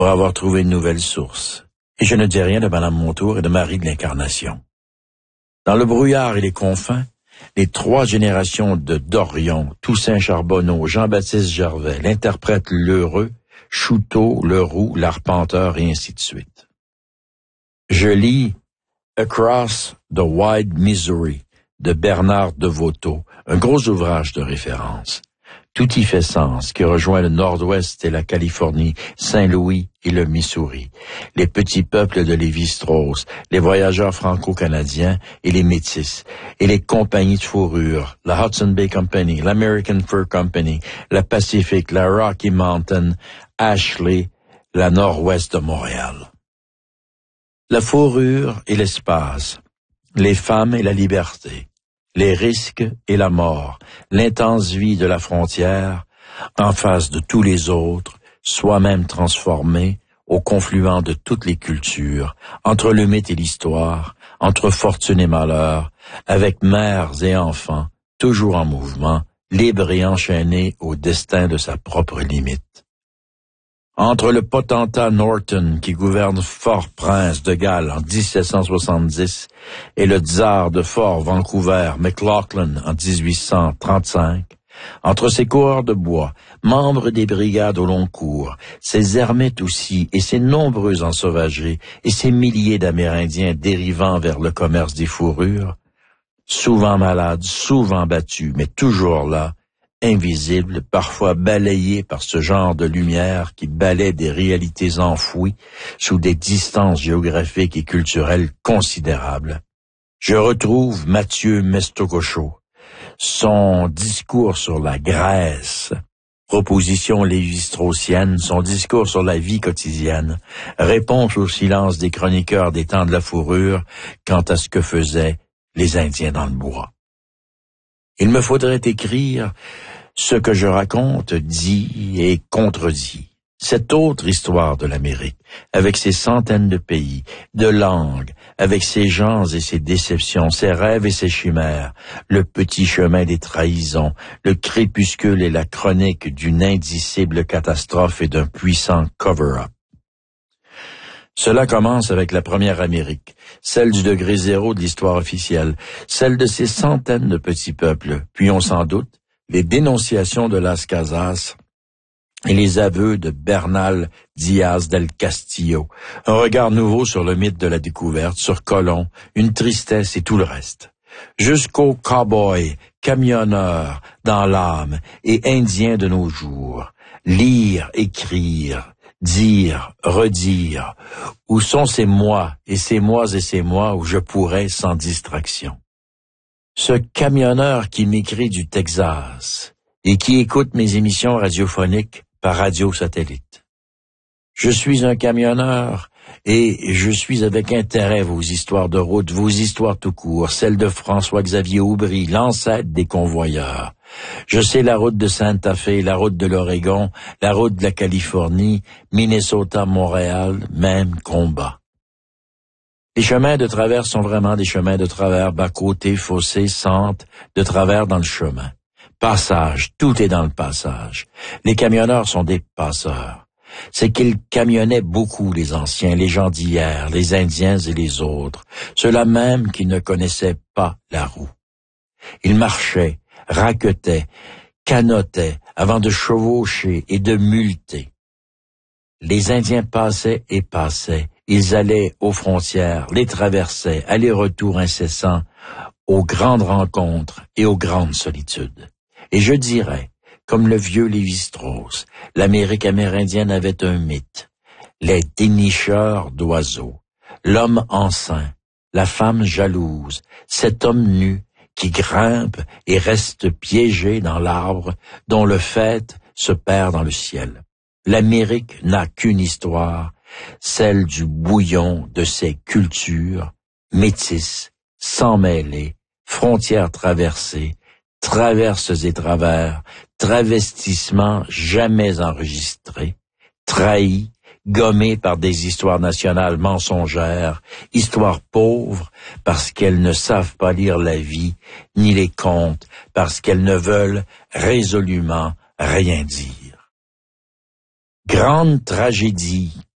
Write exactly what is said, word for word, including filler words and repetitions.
pour avoir trouvé une nouvelle source. Et je ne dis rien de Madame Montour et de Marie de l'Incarnation. Dans le brouillard et les confins, les trois générations de Dorion, Toussaint Charbonneau, Jean-Baptiste Gervais, l'interprète Lheureux, Chouteau, Leroux, l'Arpenteur et ainsi de suite. Je lis Across the Wide Missouri de Bernard de Voto, un gros ouvrage de référence. Tout y fait sens, qui rejoint le Nord-Ouest et la Californie, Saint-Louis et le Missouri, les petits peuples de Lévi-Strauss, les voyageurs franco-canadiens et les métis, et les compagnies de fourrure, la Hudson Bay Company, l'American Fur Company, la Pacific, la Rocky Mountain, Ashley, la Nord-Ouest de Montréal. La fourrure et l'espace, les femmes et la liberté, les risques et la mort, l'intense vie de la frontière, en face de tous les autres, soi-même transformé, au confluent de toutes les cultures, entre le mythe et l'histoire, entre fortune et malheur, avec mères et enfants, toujours en mouvement, libre et enchaîné au destin de sa propre limite. Entre le potentat Norton qui gouverne Fort-Prince de Galles en dix-sept cent soixante-dix et le tsar de Fort Vancouver, McLaughlin, en dix-huit cent trente-cinq, entre ces coureurs de bois, membres des brigades au long cours, ces ermites aussi et ces nombreux ensauvagés et ces milliers d'Amérindiens dérivant vers le commerce des fourrures, souvent malades, souvent battus, mais toujours là, invisible, parfois balayé par ce genre de lumière qui balaie des réalités enfouies sous des distances géographiques et culturelles considérables. Je retrouve Mathieu Mestocochot, son discours sur la Grèce, proposition lévi-straussienne, son discours sur la vie quotidienne, réponse au silence des chroniqueurs des temps de la fourrure quant à ce que faisaient les Indiens dans le bois. Il me faudrait écrire ce que je raconte, dit et contredit. Cette autre histoire de l'Amérique, avec ses centaines de pays, de langues, avec ses gens et ses déceptions, ses rêves et ses chimères, le petit chemin des trahisons, le crépuscule et la chronique d'une indicible catastrophe et d'un puissant cover-up. Cela commence avec la première Amérique, celle du degré zéro de l'histoire officielle, celle de ces centaines de petits peuples, puis on s'en doute, les dénonciations de Las Casas et les aveux de Bernal Diaz del Castillo, un regard nouveau sur le mythe de la découverte, sur Colomb, une tristesse et tout le reste. Jusqu'aux cow-boys, camionneurs dans l'âme et indiens de nos jours, lire, écrire, dire, redire, où sont ces mois et ces mois et ces mois où je pourrais sans distraction. Ce camionneur qui m'écrit du Texas et qui écoute mes émissions radiophoniques par radio-satellite. Je suis un camionneur et je suis avec intérêt vos histoires de route, vos histoires tout court, celles de François-Xavier Aubry, l'ancêtre des convoyeurs. Je sais la route de Santa Fe, la route de l'Oregon, la route de la Californie, Minnesota, Montréal, même combat. Les chemins de travers sont vraiment des chemins de travers, bas-côté, fossé, sente, de travers dans le chemin. Passage, tout est dans le passage. Les camionneurs sont des passeurs. C'est qu'ils camionnaient beaucoup, les anciens, les gens d'hier, les Indiens et les autres, ceux-là même qui ne connaissaient pas la roue. Ils marchaient, raquetaient, canottaient avant de chevaucher et de multer. Les Indiens passaient et passaient. Ils allaient aux frontières, les traversaient, aller-retour incessant, aux grandes rencontres et aux grandes solitudes. Et je dirais, comme le vieux Lévi-Strauss, l'Amérique amérindienne avait un mythe. Les dénicheurs d'oiseaux, l'homme enceint, la femme jalouse, cet homme nu qui grimpe et reste piégé dans l'arbre dont le faîte se perd dans le ciel. L'Amérique n'a qu'une histoire, celle du bouillon de ses cultures, métisses, sans mêlées, frontières traversées, traverses et travers, travestissements jamais enregistrés, trahis, gommés par des histoires nationales mensongères, histoires pauvres parce qu'elles ne savent pas lire la vie, ni les contes, parce qu'elles ne veulent résolument rien dire. Grande tragédie